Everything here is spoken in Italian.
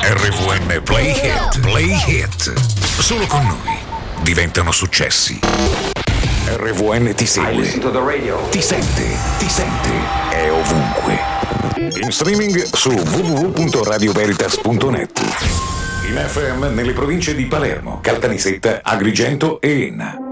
RVN Play Hit, Play Hit. Solo con noi diventano successi. RVN ti segue, ti sente, è ovunque. In streaming su www.radioveritas.net. In FM nelle province di Palermo, Caltanissetta, Agrigento e Enna.